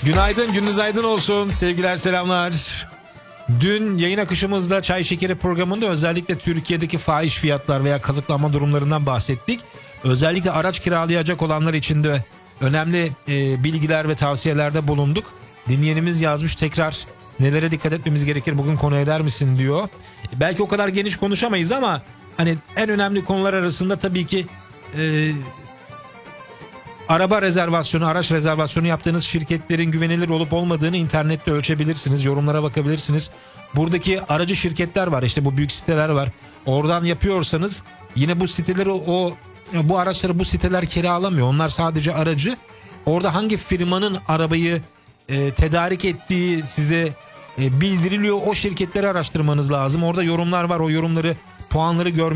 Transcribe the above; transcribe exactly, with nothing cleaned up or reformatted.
Günaydın, gününüz aydın olsun. Sevgiler, selamlar. Dün yayın akışımızda Çay Şekeri programında özellikle Türkiye'deki fahiş fiyatlar veya kazıklanma durumlarından bahsettik. Özellikle araç kiralayacak olanlar için de önemli e, bilgiler ve tavsiyelerde bulunduk. Dinleyenimiz yazmış, tekrar nelere dikkat etmemiz gerekir bugün konu eder misin diyor. Belki o kadar geniş konuşamayız ama hani en önemli konular arasında tabii ki e, araba rezervasyonu, araç rezervasyonu yaptığınız şirketlerin güvenilir olup olmadığını internette ölçebilirsiniz. Yorumlara bakabilirsiniz. Buradaki aracı şirketler var, işte bu büyük siteler var. Oradan yapıyorsanız yine bu siteleri o bu araçları bu siteler kiralamıyor. Onlar sadece aracı. Orada hangi firmanın arabayı e, tedarik ettiği size e, bildiriliyor. O şirketleri araştırmanız lazım. Orada yorumlar var. O yorumları, puanları görmek